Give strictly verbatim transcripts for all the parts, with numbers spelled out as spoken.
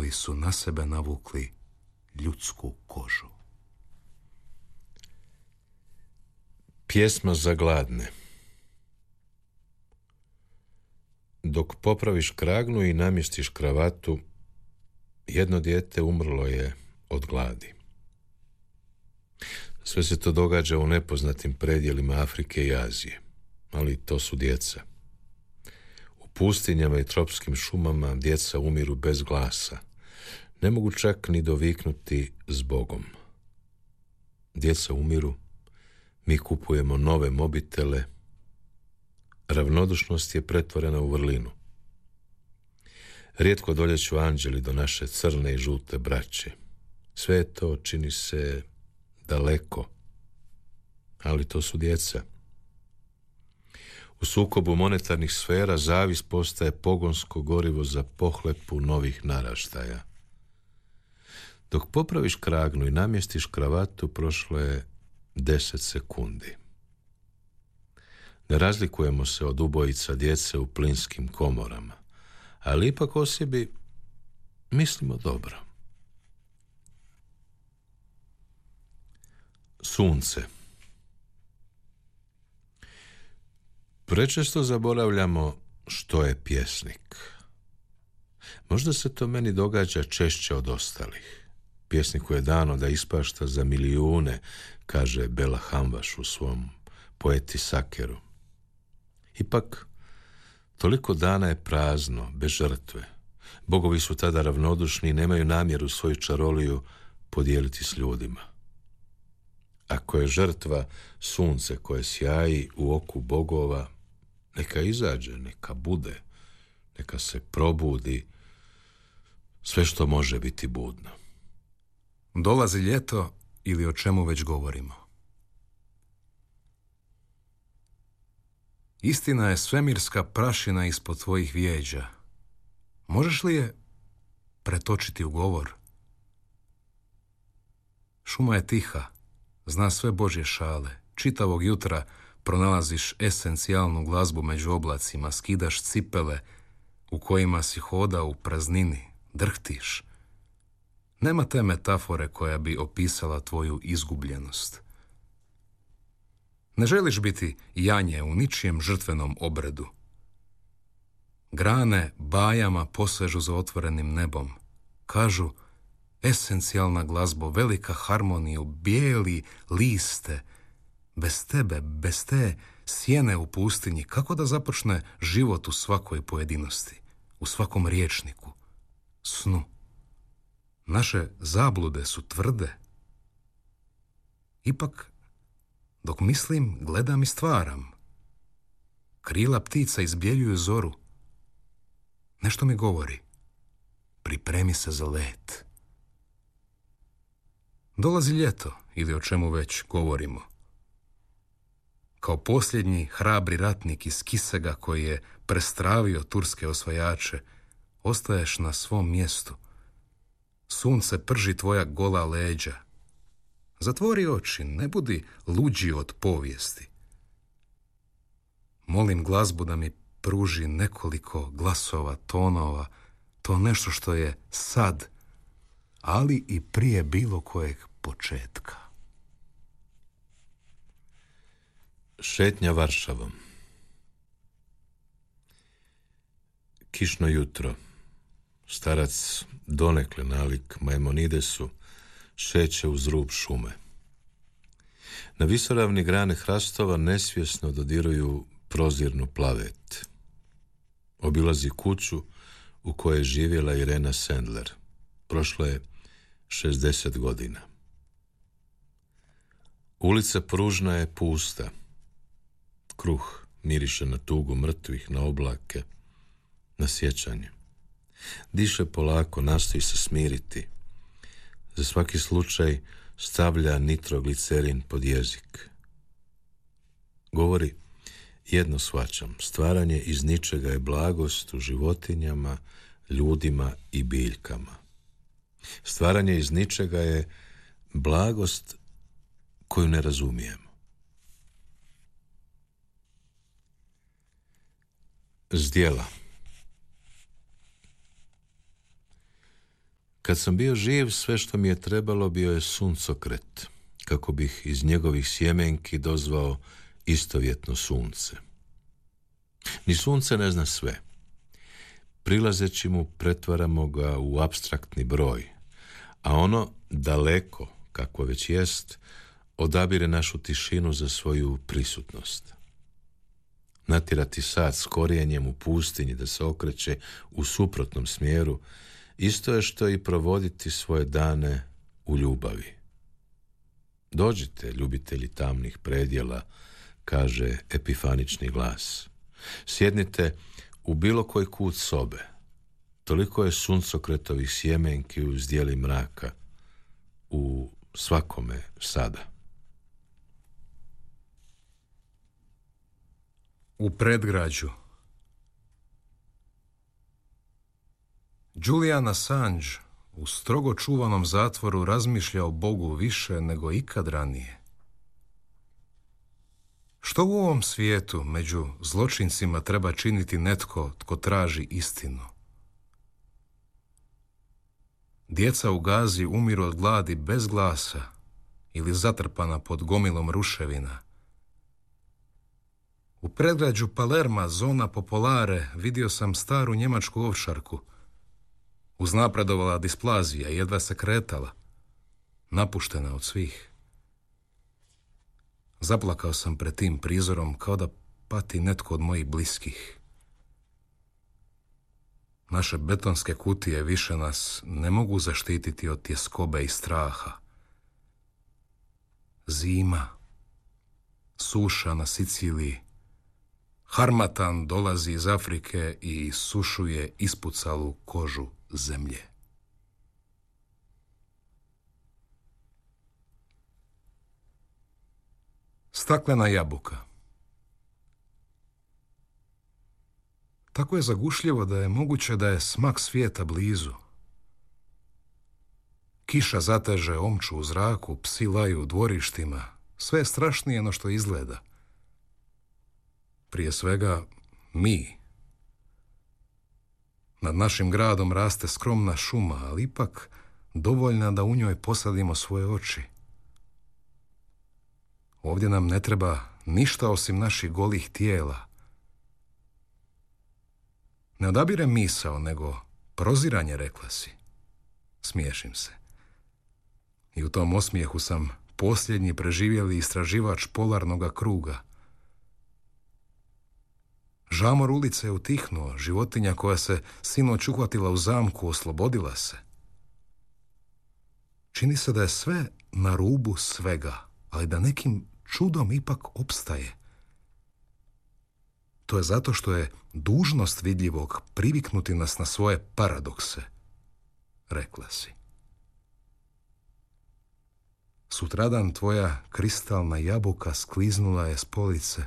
koji su na sebe navukli ljudsku kožu. Pjesma za gladne. Dok popraviš kragnu i namjestiš kravatu, jedno dijete umrlo je od gladi. Sve se to događa u nepoznatim predjelima Afrike i Azije, ali to su djeca. U pustinjama i tropskim šumama djeca umiru bez glasa. Ne mogu čak ni doviknuti zbogom. Djeca umiru, mi kupujemo nove mobitele, ravnodušnost je pretvorena u vrlinu. Rijetko doljeću anđeli do naše crne i žute braće. Sve je to čini se daleko, ali to su djeca. U sukobu monetarnih sfera zavis postaje pogonsko gorivo za pohlepu novih naraštaja. Dok popraviš kragnu i namjestiš kravatu, prošlo je deset sekundi. Ne razlikujemo se od ubojica djece u plinskim komorama, ali ipak o sebi mislimo dobro. Sunce. Prečesto zaboravljamo što je pjesnik. Možda se to meni događa češće od ostalih. Pjesniku je dano da ispašta za milijune, kaže Bela Hamvaš u svom Poeti Sakeru. Ipak, toliko dana je prazno, bez žrtve. Bogovi su tada ravnodušni i nemaju namjeru svoju čaroliju podijeliti s ljudima. Ako je žrtva sunce koje sjaji u oku bogova, neka izađe, neka bude, neka se probudi, sve što može biti budno. Dolazi ljeto ili o čemu već govorimo. Istina je svemirska prašina ispod tvojih vijeđa. Možeš li je pretočiti u govor? Šuma je tiha, zna sve Božje šale. Čitavog jutra pronalaziš esencijalnu glazbu među oblacima, skidaš cipele u kojima si hodao u praznini, drhtiš. Nema te metafore koja bi opisala tvoju izgubljenost. Ne želiš biti janje u ničijem žrtvenom obredu. Grane bajama posežu za otvorenim nebom. Kažu, esencijalna glazbo, velika harmoniju, bijeli liste. Bez tebe, bez te sjene u pustinji, kako da započne život u svakoj pojedinosti, u svakom riječniku, snu? Naše zablude su tvrde. Ipak, dok mislim, gledam i stvaram. Krila ptica izbjeljuju zoru. Nešto mi govori. Pripremi se za let. Dolazi ljeto, ili o čemu već govorimo. Kao posljednji hrabri ratnik iz Kisega koji je prestravio turske osvajače, ostaješ na svom mjestu. Sunce prži tvoja gola leđa. Zatvori oči, ne budi luđi od povijesti. Molim glazbu da mi pruži nekoliko glasova, tonova, to nešto što je sad, ali i prije bilo kojeg početka. Šetnja Varšavom. Kišno jutro. Starac donekle nalik Maimonidesu šeće uz rub šume. Na visoravni grane hrastova nesvjesno dodiruju prozirnu plavet. Obilazi kuću u kojoj je živjela Irena Sendler. Prošlo je šezdeset godina. Ulica Pružna je pusta. Kruh miriše na tugu mrtvih, na oblake, na sjećanje. Diše polako, nastoji se smiriti. Za svaki slučaj stavlja nitroglicerin pod jezik. Govori, jedno shvaćam, stvaranje iz ničega je blagost u životinjama, ljudima i biljkama. Stvaranje iz ničega je blagost koju ne razumijemo. Zdjela. Kad sam bio živ, sve što mi je trebalo bio je suncokret, kako bih iz njegovih sjemenki dozvao istovjetno sunce. Ni sunce ne zna sve. Prilazeći mu pretvaramo ga u apstraktni broj, a ono daleko, kako već jest, odabire našu tišinu za svoju prisutnost. Natjerati sat s korijenjem u pustinji da se okreće u suprotnom smjeru, isto je što i provoditi svoje dane u ljubavi. Dođite, ljubitelji tamnih predjela, kaže epifanični glas. Sjednite u bilo koji kut sobe. Toliko je suncokretovih sjemenki u zdjeli mraka, u svakome sada. U predgrađu. Julian Assange u strogo čuvanom zatvoru razmišlja o Bogu više nego ikad ranije. Što u ovom svijetu među zločincima treba činiti netko tko traži istinu? Djeca u Gazi umiru od gladi bez glasa ili zatrpana pod gomilom ruševina. U predgrađu Palerma, zona Popolare, vidio sam staru njemačku ovčarku. Uznapredovala displazija, jedva se kretala, napuštena od svih. Zaplakao sam pred tim prizorom kao da pati netko od mojih bliskih. Naše betonske kutije više nas ne mogu zaštititi od tjeskobe i straha. Zima, suša na Siciliji, Harmatan dolazi iz Afrike i sušuje ispucalu kožu zemlje. Staklena jabuka. Tako je zagušljivo da je moguće da je smak svijeta blizu. Kiša zateže omču u zraku, psi laju u dvorištima. Sve je strašnije no što izgleda. Prije svega, mi. Nad našim gradom raste skromna šuma, ali ipak dovoljna da u njoj posadimo svoje oči. Ovdje nam ne treba ništa osim naših golih tijela. Ne odabirem misao, nego proziranje, rekla si. Smiješim se. I u tom osmijehu sam posljednji preživjeli istraživač polarnoga kruga. Žamor ulice je utihnuo, životinja koja se sinoć uhvatila u zamku oslobodila se. Čini se da je sve na rubu svega, ali da nekim čudom ipak opstaje. To je zato što je dužnost vidljivog priviknuti nas na svoje paradokse, rekla si. Sutradan tvoja kristalna jabuka skliznula je s police.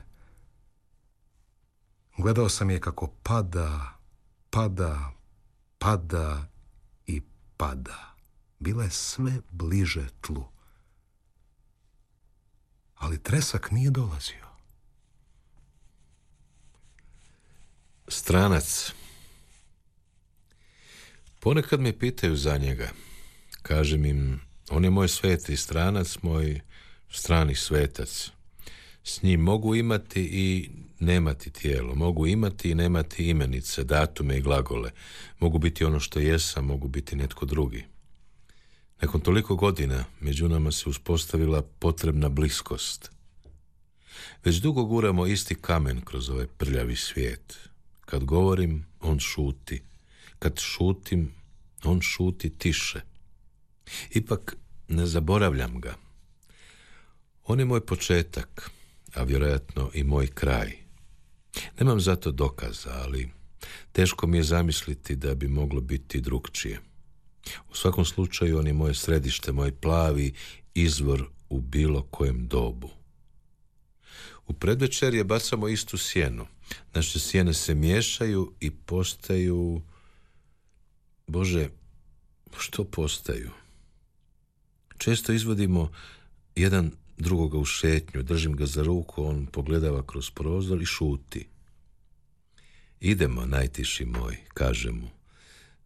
Gledao sam je kako pada, pada, pada i pada. Bila je sve bliže tlu. Ali tresak nije dolazio. Stranac. Ponekad me pitaju za njega. Kažem im, on je moj sveti stranac, moj strani svetac. S njim mogu imati i nemati tijelo, mogu imati i nemati imenice, datume i glagole. Mogu biti ono što jesam, mogu biti netko drugi. Nakon toliko godina među nama se uspostavila potrebna bliskost. Već dugo guramo isti kamen kroz ovaj prljavi svijet. Kad govorim, on šuti. Kad šutim, on šuti tiše. Ipak ne zaboravljam ga. On je moj početak, a vjerojatno i moj kraj. Nemam zato dokaza, ali teško mi je zamisliti da bi moglo biti drukčije. U svakom slučaju on je moje središte, moj plavi izvor u bilo kojem dobu. U predvečerje bacamo istu sjenu. Naše sjene se miješaju i postaju... Bože, što postaju? Često izvodimo jedan drugoga u šetnju, držim ga za ruku, on pogledava kroz prozor i šuti. Idemo, najtiši moj, kaže mu.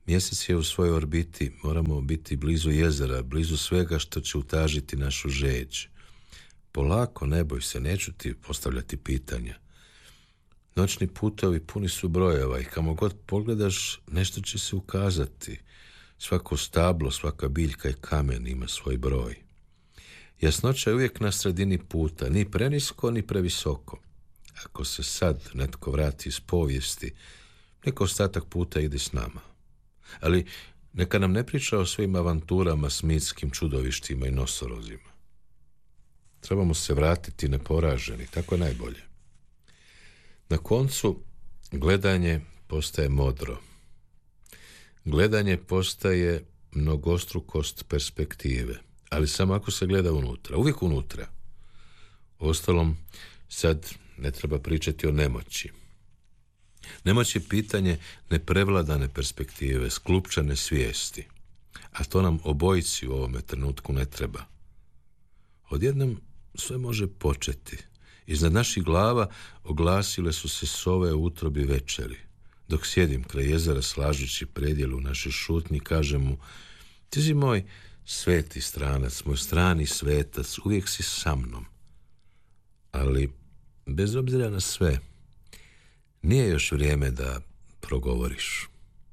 Mjesec je u svojoj orbiti, moramo biti blizu jezera, blizu svega što će utažiti našu žeđ. Polako, ne boj se, neću ti postavljati pitanja. Noćni putovi puni su brojeva i kamo god pogledaš, nešto će se ukazati. Svako stablo, svaka biljka i kamen ima svoj broj. Jasnoća je uvijek na sredini puta, ni prenisko, ni previsoko. Ako se sad netko vrati iz povijesti, neko ostatak puta ide s nama. Ali neka nam ne priča o svojim avanturama s mitskim čudovištima i nosorozima. Trebamo se vratiti neporaženi, tako je najbolje. Na koncu, gledanje postaje modro. Gledanje postaje mnogostrukost perspektive, ali samo ako se gleda unutra, uvijek unutra. Uostalom, sad ne treba pričati o nemoći. Nemoć je pitanje neprevladane perspektive, sklupčane svijesti, a to nam obojici u ovome trenutku ne treba. Odjednom sve može početi. Iznad naših glava oglasile su se sove u utrobi večeri. Dok sjedim kraj jezera slažući predjelu naše šutnji, kažem mu: ti si moj sveti stranac, moj strani svetac, uvijek si sa mnom. Ali, bez obzira na sve, nije još vrijeme da progovoriš.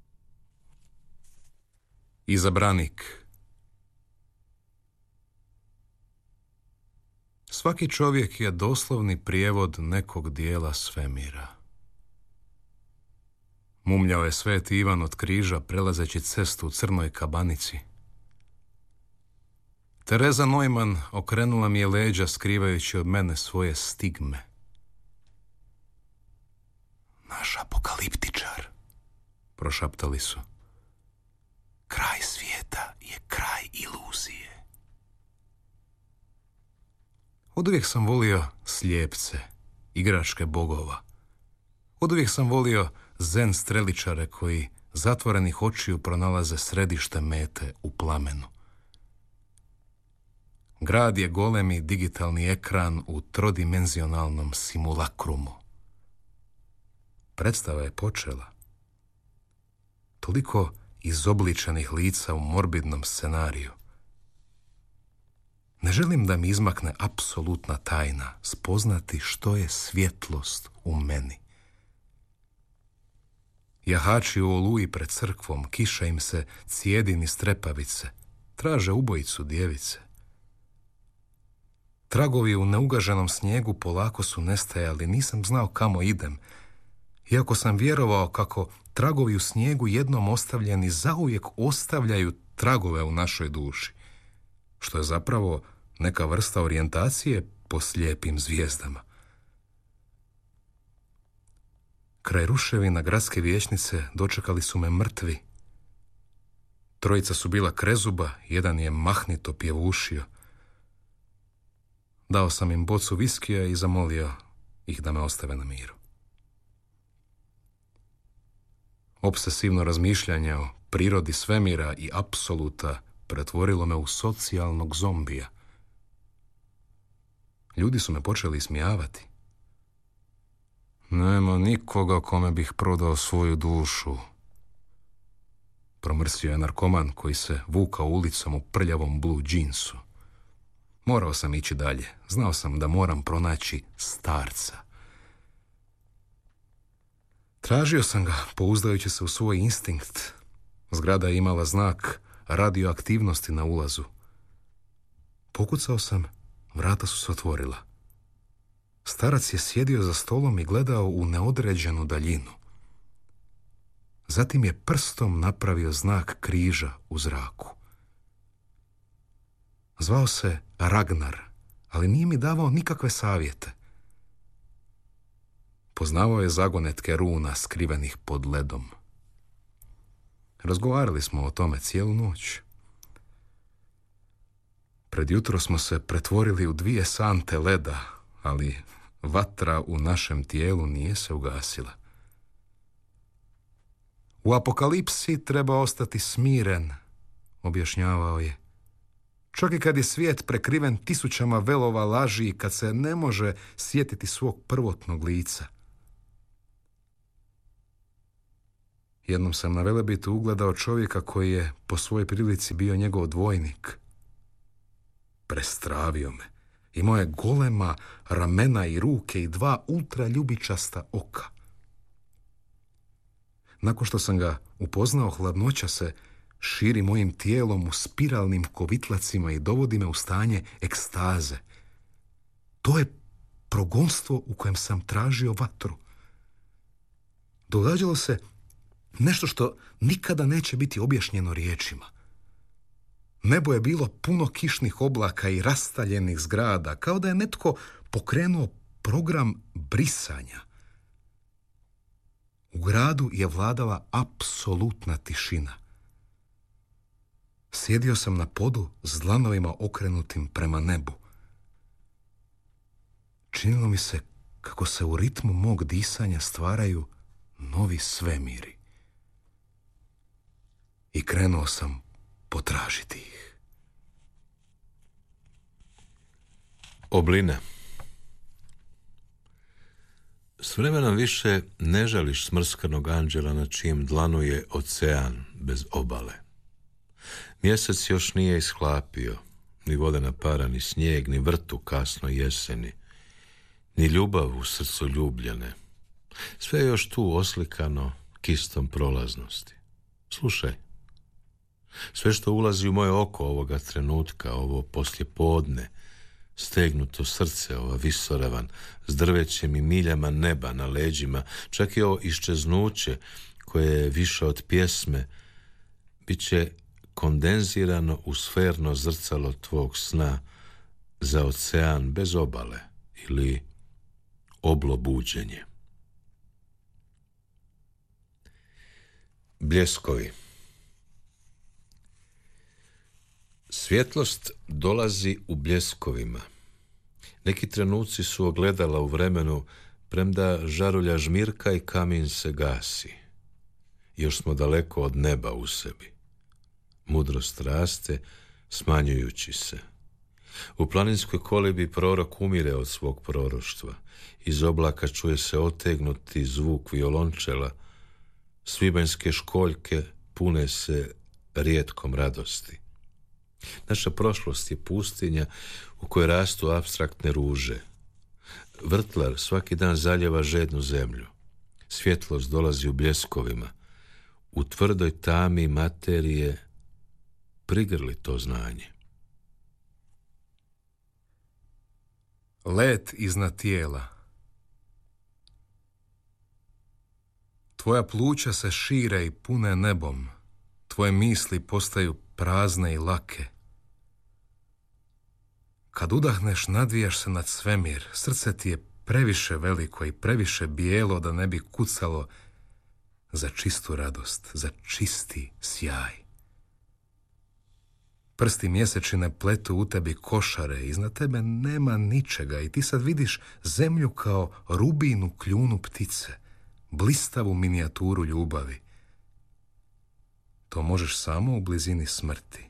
Izabranik. Svaki čovjek je doslovni prijevod nekog dijela svemira. Mumljao je sveti Ivan od križa prelazeći cestu u crnoj kabanici. Tereza Neumann okrenula mi je leđa skrivajući od mene svoje stigme. Naš apokaliptičar, prošaptali su. Kraj svijeta je kraj iluzije. Oduvijek sam volio slijepce, igračke bogova. Oduvijek sam volio zen streličare koji zatvorenih očiju pronalaze središte mete u plamenu. Grad je golemi digitalni ekran u trodimenzionalnom simulakrumu. Predstava je počela. Toliko izobličenih lica u morbidnom scenariju. Ne želim da mi izmakne apsolutna tajna, spoznati što je svjetlost u meni. Jahači u oluji pred crkvom, kiša im se cijedi niz trepavice, traže ubojicu djevice. Tragovi u neugaženom snijegu polako su nestajali, nisam znao kamo idem, iako sam vjerovao kako tragovi u snijegu jednom ostavljeni zauvijek ostavljaju tragove u našoj duši, što je zapravo neka vrsta orijentacije po slijepim zvijezdama. Kraj ruševina gradske vijećnice dočekali su me mrtvi. Trojica su bila krezuba, jedan je mahnito pjevušio. Dao sam im bocu viskija i zamolio ih da me ostave na miru. Obsesivno razmišljanje o prirodi svemira i apsoluta pretvorilo me u socijalnog zombija. Ljudi su me počeli ismijavati. Nema nikoga kome bih prodao svoju dušu, promrsio je narkoman koji se vukao ulicom u prljavom blue džinsu. Morao sam ići dalje. Znao sam da moram pronaći starca. Tražio sam ga, pouzdajući se u svoj instinkt. Zgrada je imala znak radioaktivnosti na ulazu. Pokucao sam, vrata su se otvorila. Starac je sjedio za stolom i gledao u neodređenu daljinu. Zatim je prstom napravio znak križa u zraku. Zvao se Ragnar, ali nije mi davao nikakve savjete. Poznavao je zagonetke runa skrivenih pod ledom. Razgovarali smo o tome cijelu noć. Pred jutro smo se pretvorili u dvije sante leda, ali vatra u našem tijelu nije se ugasila. U apokalipsi treba ostati smiren, objašnjavao je. Čak i kad je svijet prekriven tisućama velova laži i kad se ne može sjetiti svog prvotnog lica. Jednom sam na Velebitu ugledao čovjeka koji je po svojoj prilici bio njegov dvojnik. Prestravio me. Imao je golema ramena i ruke i dva ultraljubičasta oka. Nakon što sam ga upoznao, hladnoća se širi mojim tijelom u spiralnim kovitlacima i dovodi me u stanje ekstaze. To je progonstvo u kojem sam tražio vatru. Događalo se nešto što nikada neće biti objašnjeno riječima. Nebo je bilo puno kišnih oblaka i rastaljenih zgrada, kao da je netko pokrenuo program brisanja. U gradu je vladala apsolutna tišina. Sjedio sam na podu s dlanovima okrenutim prema nebu. Činilo mi se kako se u ritmu mog disanja stvaraju novi svemiri. I krenuo sam potražiti ih. Oblina. S vremenom više ne žališ smrskanog anđela na čijem dlanu je ocean bez obale. Mjesec još nije ishlapio, ni vodena para, ni snijeg, ni vrt u kasnoj jeseni, ni ljubav u srcu ljubljene. Sve je još tu oslikano kistom prolaznosti. Slušaj, sve što ulazi u moje oko ovoga trenutka, ovo poslijepodne, stegnuto srce, ova visoravan, s drvećem i miljama neba na leđima, čak i ovo iščeznuće koje je više od pjesme, bit će kondenzirano u sferno zrcalo tvog sna za ocean bez obale ili oblobuđenje. Bljeskovi. Svjetlost dolazi u bljeskovima. Neki trenuci su ogledala u vremenu, premda žarulja žmirka i kamin se gasi. Još smo daleko od neba u sebi. Mudrost raste, smanjujući se. U planinskoj kolibi prorok umire od svog proroštva. Iz oblaka čuje se otegnuti zvuk violončela. Svibanjske školjke pune se rijetkom radosti. Naša prošlost je pustinja u kojoj rastu apstraktne ruže. Vrtlar svaki dan zaljeva žednu zemlju. Svjetlost dolazi u bljeskovima. U tvrdoj tami materije prigrli to znanje. Let iznad tijela. Tvoja pluća se šire i pune nebom. Tvoje misli postaju prazne i lake. Kad udahneš, nadvijaš se nad svemir. Srce ti je previše veliko i previše bijelo da ne bi kucalo za čistu radost, za čisti sjaj. Prsti mjesečine pletu u tebi košare, iznad tebe nema ničega i ti sad vidiš zemlju kao rubinu kljunu ptice, blistavu minijaturu ljubavi. To možeš samo u blizini smrti.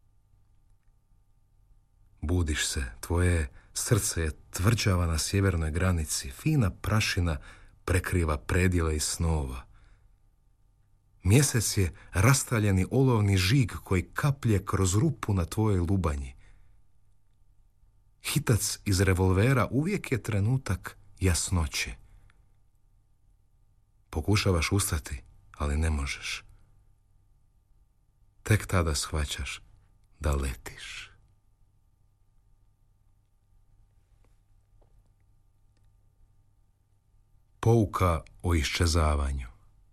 Budiš se, tvoje srce je tvrđava na sjevernoj granici, fina prašina prekriva predjele i snova. Mjesec je rastaljeni olovni žig koji kaplje kroz rupu na tvojoj lubanji. Hitac iz revolvera uvijek je trenutak jasnoće. Pokušavaš ustati, ali ne možeš. Tek tada shvaćaš da letiš. Pouka o iščezavanju.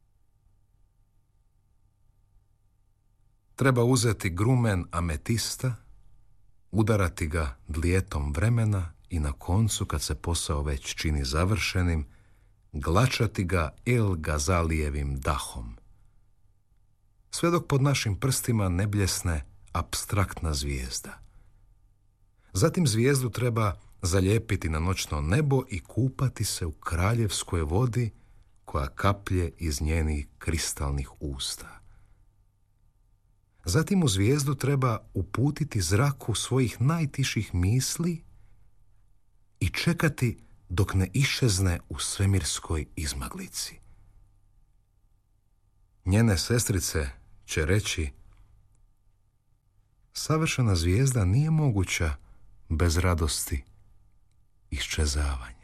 Treba uzeti grumen ametista, udarati ga dlijetom vremena i na koncu, kad se posao već čini završenim, glačati ga El Gazalijevim dahom. Sve dok pod našim prstima ne bljesne apstraktna zvijezda. Zatim zvijezdu treba zalijepiti na noćno nebo i kupati se u kraljevskoj vodi koja kaplje iz njenih kristalnih usta. Zatim u zvijezdu treba uputiti zraku svojih najtiših misli i čekati dok ne iščezne u svemirskoj izmaglici. Njene sestrice će reći: savršena zvijezda nije moguća bez radosti iščezavanja.